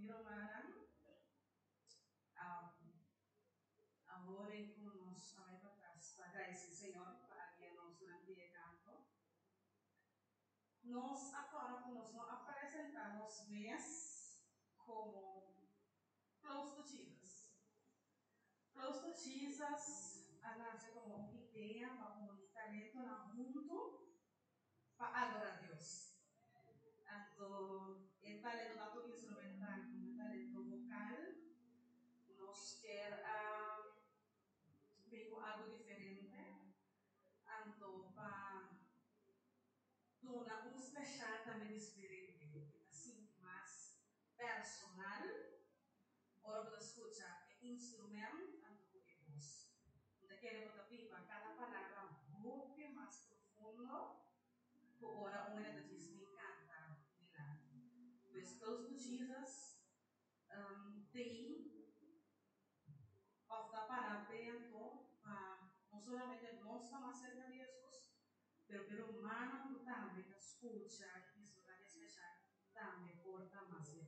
Romanan, ahora en que nos amé para atrás, para agradecer, Señor, para guiarnos durante el canto. Nos apresentamos mes como Close to Jesus. Close to Jesus nace como uma ideia, um talento na mundo para adorar a Deus. Então, o talento tanto instrumental como o talento vocal, nos quer ver algo diferente. Então, para tornar especial também diferente, assim, mais personal. Ora, para escutar o instrumento, tanto que voz. Então, queremos também para cada palavra um pouco mais profundo, por ora, uma das vezes me encanta, Pois Close to Jesus tem ofta para dentro, não somente nós estamos mais cerca de Jesus, pero humano também escuta isso, também especial, também porta mais de